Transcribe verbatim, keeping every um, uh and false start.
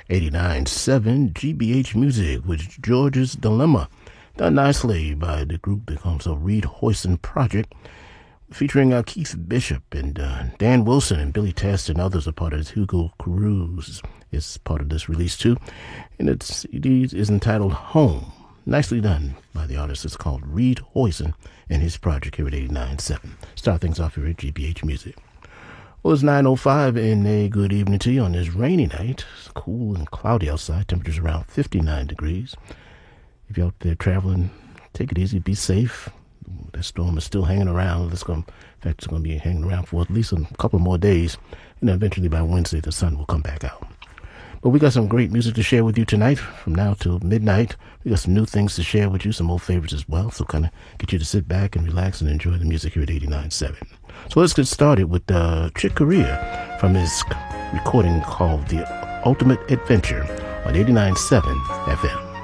eighty-nine point seven G B H Music with George's Dilemma, done nicely by the group that comes up Reed Hoyson Project, featuring uh, Keith Bishop and uh, Dan Wilson and Billy Test and others are part of this. Hugo Cruz is part of this release too, and its C D is entitled Home. Nicely done by the artist. It's called Reed Hoyson and his project here at eighty-nine point seven. Start things off here at G B H Music. Well, it's nine oh five and a good evening to you on this rainy night. It's cool and cloudy outside. Temperature's around fifty-nine degrees. If you're out there traveling, take it easy, be safe. That storm is still hanging around. It's going, in fact, it's going to be hanging around for at least a couple more days. And then eventually by Wednesday, the sun will come back out. But we got some great music to share with you tonight from now till midnight. We got some new things to share with you, some old favorites as well. So kind of get you to sit back and relax and enjoy the music here at eighty-nine point seven. So let's get started with uh, Chick Corea from his recording called The Ultimate Adventure on eighty-nine point seven F M.